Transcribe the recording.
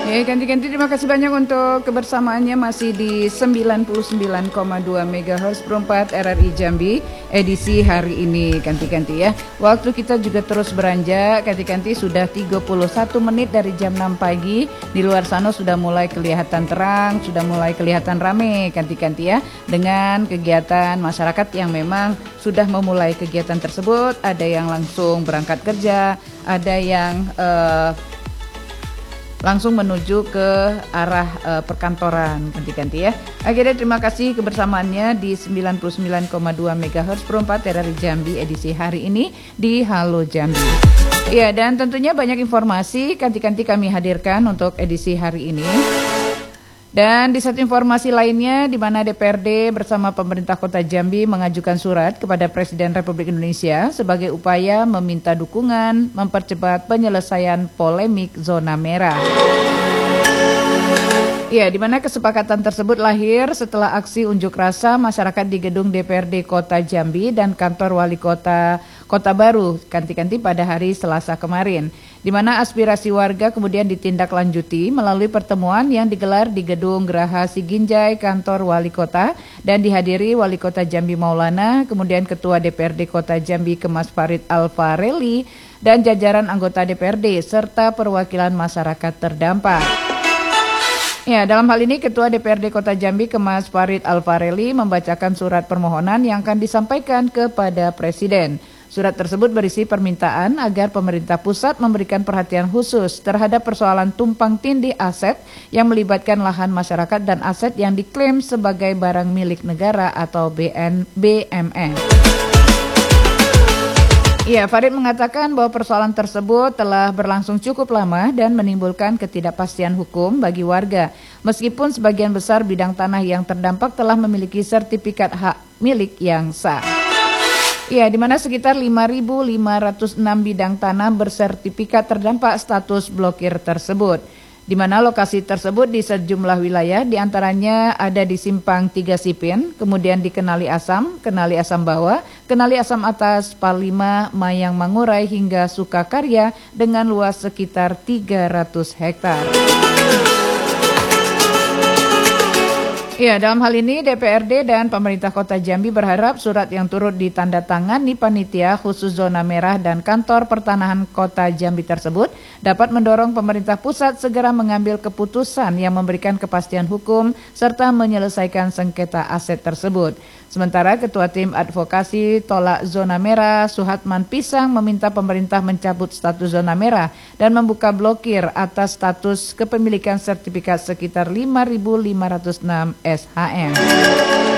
Ya, ganti-ganti terima kasih banyak untuk kebersamaannya masih di 99,2 MHz perempat RRI Jambi edisi hari ini. Ganti-ganti ya. Waktu kita juga terus beranjak, ganti-ganti sudah 31 menit dari jam 6 pagi. Di luar sana sudah mulai kelihatan terang, sudah mulai kelihatan rame, ganti-ganti ya. Dengan kegiatan masyarakat yang memang sudah memulai kegiatan tersebut, ada yang langsung berangkat kerja, ada yang langsung menuju ke arah perkantoran, ganti-ganti ya. Akhirnya terima kasih kebersamaannya di 99,2 MHz perempat RRI Jambi edisi hari ini di Halo Jambi. Ya, dan tentunya banyak informasi ganti-ganti kami hadirkan untuk edisi hari ini. Dan di satu informasi lainnya, di mana DPRD bersama pemerintah Kota Jambi mengajukan surat kepada Presiden Republik Indonesia sebagai upaya meminta dukungan mempercepat penyelesaian polemik zona merah. Ya, di mana kesepakatan tersebut lahir setelah aksi unjuk rasa masyarakat di gedung DPRD Kota Jambi dan kantor Wali Kota Kota Baru ganti-ganti pada hari Selasa kemarin, di mana aspirasi warga kemudian ditindaklanjuti melalui pertemuan yang digelar di gedung Geraha Siginjai kantor Wali Kota dan dihadiri Wali Kota Jambi Maulana, kemudian Ketua DPRD Kota Jambi Kemas Farid Alfareli dan jajaran anggota DPRD serta perwakilan masyarakat terdampak. Ya, dalam hal ini Ketua DPRD Kota Jambi Kemas Farid Alfareli membacakan surat permohonan yang akan disampaikan kepada Presiden. Surat tersebut berisi permintaan agar pemerintah pusat memberikan perhatian khusus terhadap persoalan tumpang tindih aset yang melibatkan lahan masyarakat dan aset yang diklaim sebagai barang milik negara atau BMN. Ya, Farid mengatakan bahwa persoalan tersebut telah berlangsung cukup lama dan menimbulkan ketidakpastian hukum bagi warga. Meskipun sebagian besar bidang tanah yang terdampak telah memiliki sertifikat hak milik yang sah. Ya, di mana sekitar 5.506 bidang tanah bersertifikat terdampak status blokir tersebut. Di mana lokasi tersebut di sejumlah wilayah, diantaranya ada di Simpang 3 Sipin, kemudian di Kenali Asam Bawah, Kenali Asam Atas, Palima, Mayang Mangurai hingga Sukakarya dengan luas sekitar 300 hektar. Ya, dalam hal ini DPRD dan pemerintah Kota Jambi berharap surat yang turut ditandatangani panitia khusus zona merah dan kantor pertanahan Kota Jambi tersebut dapat mendorong pemerintah pusat segera mengambil keputusan yang memberikan kepastian hukum serta menyelesaikan sengketa aset tersebut. Sementara Ketua Tim Advokasi Tolak Zona Merah Suhatman Pisang meminta pemerintah mencabut status zona merah dan membuka blokir atas status kepemilikan sertifikat sekitar 5.506 SHM.